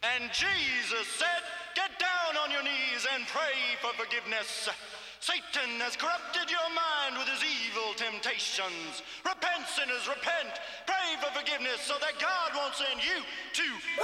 And Jesus said, get down on your knees and pray for forgiveness. Satan has corrupted your mind with his evil temptations. Repent, sinners, repent. Pray for forgiveness so that God won't send you to